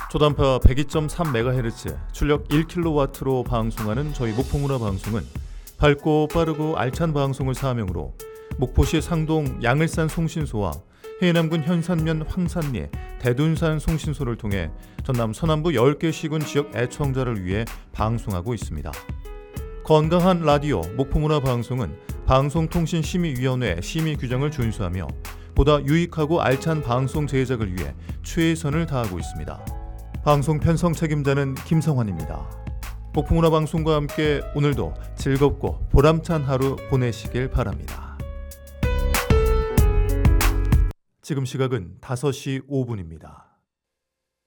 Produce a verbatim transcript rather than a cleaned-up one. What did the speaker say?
초단파 백이 점 삼 메가헤르츠, 출력 일 킬로와트로 방송하는 저희 목포문화 방송은 밝고 빠르고 알찬 방송을 사명으로 목포시 상동 양을산 송신소와 해남군 현산면 황산리 대둔산 송신소를 통해 전남 서남부 열 개 시군 지역 애청자를 위해 방송하고 있습니다. 건강한 라디오 목포문화 방송은 방송통신심의위원회 심의 규정을 준수하며 보다 유익하고 알찬 방송 제작을 위해 최선을 다하고 있습니다. 방송 편성 책임자는 김성환입니다. 목포문화 방송과 함께 오늘도 즐겁고 보람찬 하루 보내시길 바랍니다. 지금 시각은 다섯 시 오 분입니다.